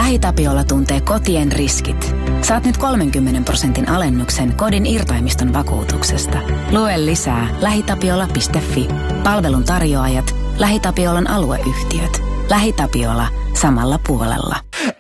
LähiTapiola tuntee kotien riskit. Saat nyt 30% alennuksen kodin irtaimiston vakuutuksesta. Lue lisää lähitapiola.fi. Palvelun tarjoajat, LähiTapiolan alueyhtiöt. LähiTapiola samalla puolella.